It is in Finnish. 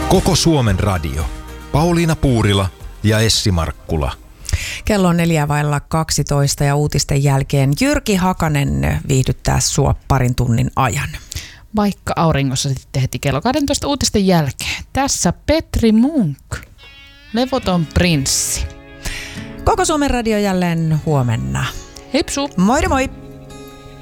Koko Suomen radio. Pauliina Puurila ja Essi Markkula. Kello on 11:04 ja uutisten jälkeen Jyrki Hakanen viihdyttää sua parin tunnin ajan. Vaikka auringossa sitten heti kello 12 uutisten jälkeen. Tässä Petri Munk, levoton prinssi. Koko Suomen radio jälleen huomenna. Heipsu! Moi moi!